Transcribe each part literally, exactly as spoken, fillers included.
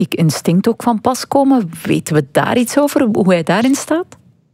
instinct ook van pas komen. Weten we daar iets over, hoe hij daarin staat?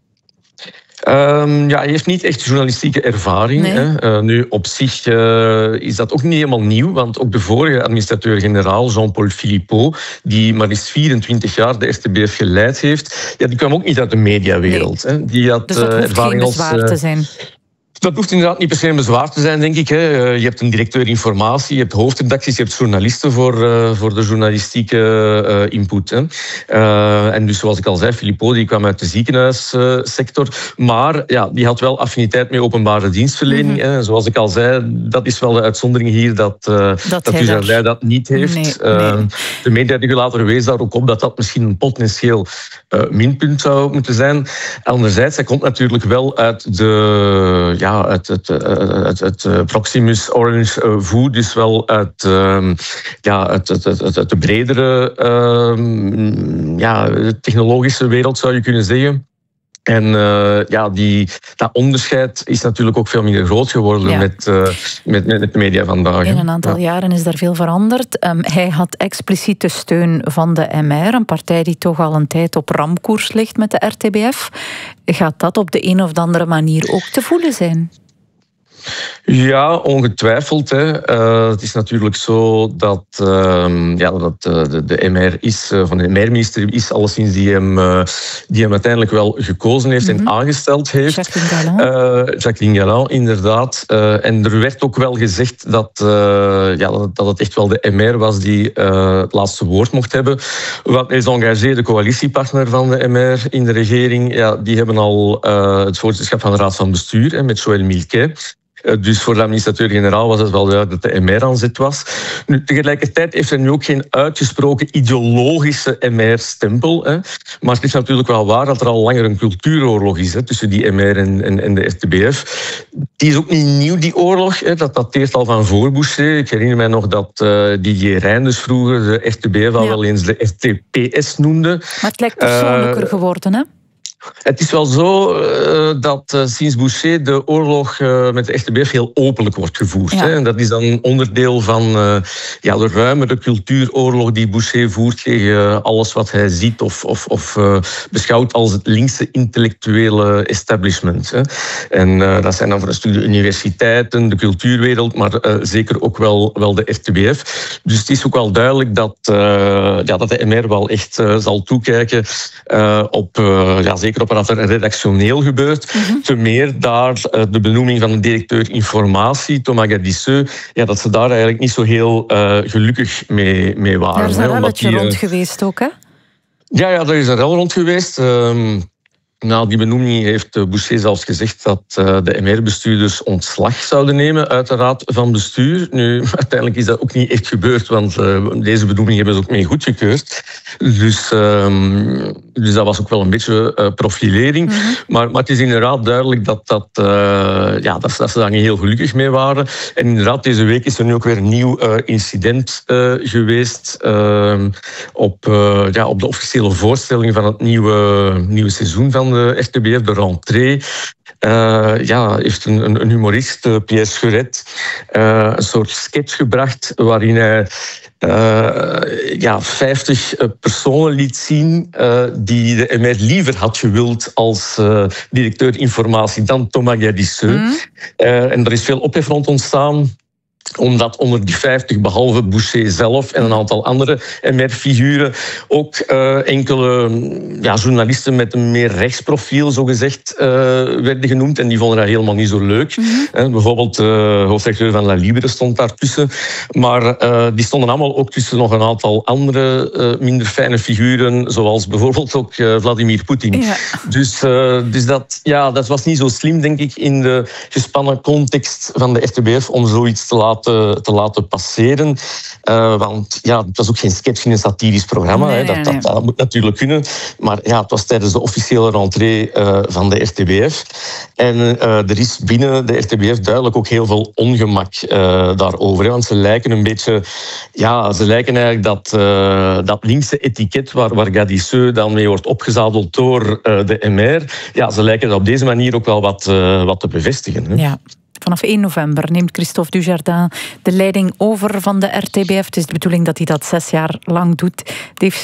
Um, ja, hij heeft niet echt journalistieke ervaring. Nee. Hè. Uh, nu, op zich uh, is dat ook niet helemaal nieuw, want ook de vorige administrateur-generaal, Jean-Paul Philippot, die maar eens vierentwintig jaar de R T B F geleid heeft, ja, die kwam ook niet uit de mediawereld. Nee. Hè. Die had, dus dat hoeft uh, geen bezwaar als, uh, te zijn. Dat hoeft inderdaad niet per se een bezwaar te zijn, denk ik. Je hebt een directeur informatie, je hebt hoofdredacties, je hebt journalisten voor, uh, voor de journalistieke uh, input. Hè. Uh, en dus zoals ik al zei, Philippot die kwam uit de ziekenhuissector, maar ja, die had wel affiniteit met openbare dienstverlening. Mm-hmm. Hè. Zoals ik al zei, dat is wel de uitzondering hier dat, uh, dat, dat Dujardin dat niet heeft. Nee, uh, nee. De mediaregulator wees daar ook op dat dat misschien een potentieel uh, minpunt zou moeten zijn. Anderzijds, hij komt natuurlijk wel uit de... Ja, Ja, het, het, het, het Proximus Orange Voet, dus wel uit, uh, ja, het, het, het, het de bredere uh, ja, technologische wereld, zou je kunnen zeggen. En uh, ja, die, dat onderscheid is natuurlijk ook veel minder groot geworden ja. met, uh, met, met de media vandaag. In een aantal ja. jaren is daar veel veranderd. Um, hij had expliciete steun van de M R, een partij die toch al een tijd op ramkoers ligt met de R T B F. Gaat dat op de een of andere manier ook te voelen zijn? Ja, ongetwijfeld. Hè. Uh, het is natuurlijk zo dat, uh, ja, dat uh, de, de M R is, uh, van de M R-minister is alleszins die hem, uh, die hem uiteindelijk wel gekozen heeft mm-hmm. en aangesteld heeft. Jacqueline Galland. Uh, Jacqueline Galland, inderdaad. Uh, en er werd ook wel gezegd dat, uh, ja, dat, dat het echt wel de M R was die uh, het laatste woord mocht hebben. Wat Les Engagés, de coalitiepartner van de M R in de regering, ja, die hebben al uh, het voorzitterschap van de Raad van Bestuur hè, met Joël Milquet. Dus voor de administrateur-generaal was het wel duidelijk dat de M R aan zet was. Nu, tegelijkertijd heeft er nu ook geen uitgesproken ideologische M R-stempel. Hè. Maar het is natuurlijk wel waar dat er al langer een cultuuroorlog is hè, tussen die M R en, en, en de R T B F. Die is ook niet nieuw, die oorlog. Hè. Dat dateert al van voor Boucher. Ik herinner mij nog dat uh, Didier Reynders vroeger de R T B F al ja. wel eens de R T P S noemde. Maar het lijkt persoonlijker uh, geworden, hè? Het is wel zo uh, dat uh, sinds Boucher de oorlog uh, met de R T B F heel openlijk wordt gevoerd. Ja. Hè. En dat is dan een onderdeel van uh, ja, de ruimere cultuuroorlog die Boucher voert tegen uh, alles wat hij ziet of, of, of uh, beschouwt als het linkse intellectuele establishment. Hè. En uh, dat zijn dan voor een stuk de universiteiten, de cultuurwereld, maar uh, zeker ook wel, wel de R T B F. Dus het is ook wel duidelijk dat, uh, ja, dat de M R wel echt uh, zal toekijken uh, op... Uh, ja, zeker op wat er redactioneel gebeurt. Mm-hmm. Te meer daar de benoeming van de directeur informatie, Thomas Gadisseux, ja, dat ze daar eigenlijk niet zo heel uh, gelukkig mee, mee waren. Er is een hè, relletje die, rond uh, geweest ook, hè? Ja, ja, er is een rel rond geweest. Um, Na die benoeming heeft Boucher zelfs gezegd dat de M R-bestuurders ontslag zouden nemen uit de Raad van Bestuur. Nu, uiteindelijk is dat ook niet echt gebeurd, want deze benoeming hebben ze ook mee goedgekeurd. Dus, um, dus dat was ook wel een beetje uh, profilering. Mm-hmm. Maar, maar het is inderdaad duidelijk dat, dat, uh, ja, dat, dat ze daar niet heel gelukkig mee waren. En inderdaad, deze week is er nu ook weer een nieuw uh, incident uh, geweest uh, op, uh, ja, op de officiële voorstelling van het nieuwe, nieuwe seizoen van de R T B F, de rentrée. Uh, ja, heeft een, een humorist, uh, Pierre Schuret, uh, een soort sketch gebracht waarin hij uh, ja, vijftig personen liet zien uh, die de M R liever had gewild als uh, directeur informatie dan Thomas Gadisseux. Mm. Uh, en er is veel ophef rond ontstaan, omdat onder die vijftig, behalve Boucher zelf en een aantal andere M R-figuren, ook uh, enkele ja, journalisten met een meer rechtsprofiel, zogezegd, uh, werden genoemd. En die vonden dat helemaal niet zo leuk. Mm-hmm. Uh, bijvoorbeeld de uh, hoofdredacteur van La Libre stond daartussen. Maar uh, die stonden allemaal ook tussen nog een aantal andere uh, minder fijne figuren, zoals bijvoorbeeld ook uh, Vladimir Poetin. Ja. Dus, uh, dus dat, ja, dat was niet zo slim, denk ik, in de gespannen context van de R T B F om zoiets te laten Te, te laten passeren. Uh, want ja, het was ook geen sketch in een satirisch programma. Nee, hè. Dat, nee, nee. Dat, dat moet natuurlijk kunnen. Maar ja, het was tijdens de officiële rentrée uh, van de R T B F. En uh, er is binnen de R T B F duidelijk ook heel veel ongemak uh, daarover. Hè. Want ze lijken een beetje... Ja, ze lijken eigenlijk dat, uh, dat linkse etiket waar, waar Gadisseux dan mee wordt opgezadeld door uh, de M R. Ja, ze lijken dat op deze manier ook wel wat, uh, wat te bevestigen. Hè. Ja. Vanaf één november neemt Christophe Dujardin de leiding over van de R T B F. Het is de bedoeling dat hij dat zes jaar lang doet. Dave